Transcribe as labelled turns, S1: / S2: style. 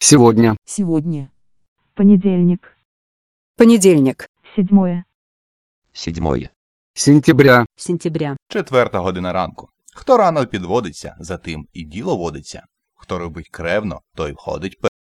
S1: Сегодня.
S2: Сегодня.
S3: Понедельник.
S4: Понедельник.
S3: 7
S5: 7
S1: Сентября.
S4: Сентября.
S6: 4 година ранку. Хто рано підводиться, за тим і діло водиться. Хто робить кревно, той входить